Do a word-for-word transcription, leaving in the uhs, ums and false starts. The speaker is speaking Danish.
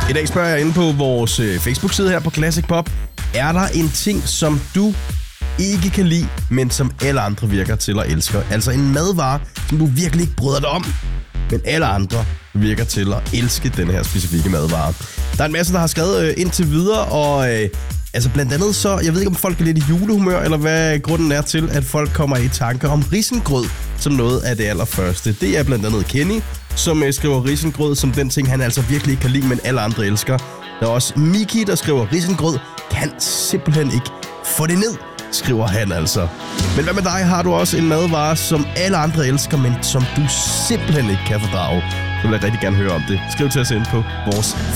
I dag spørger jeg inde på vores Facebook-side her på Classic Pop. Er der en ting, som du ikke kan lide, men som alle andre virker til at elske? Altså en madvare, som du virkelig ikke bryder dig om, men alle andre virker til at elske den her specifikke madvare. Der er en masse, der har skrevet øh, indtil videre, og øh, altså blandt andet så, jeg ved ikke om folk er lidt i julehumør, eller hvad grunden er til, at folk kommer i tanker om risengrød som noget af det allerførste. Det er blandt andet Kenny, som øh, skriver risengrød som den ting, han altså virkelig ikke kan lide, men alle andre elsker. Der er også Miki, der skriver risengrød, kan simpelthen ikke få det ned, skriver han altså. Men hvad med dig? Har du også en madvare, som alle andre elsker, men som du simpelthen ikke kan fordrage? Så vil jeg rigtig gerne høre om det. Skriv til os ind på vores